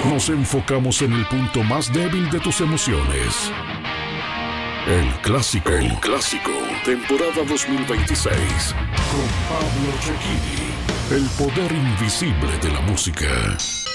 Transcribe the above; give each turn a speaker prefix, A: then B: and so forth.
A: Nos enfocamos en el punto más débil de tus emociones. El Clásico. El Clásico. Temporada 2026. Con Pablo Cecchini. El poder invisible de la música.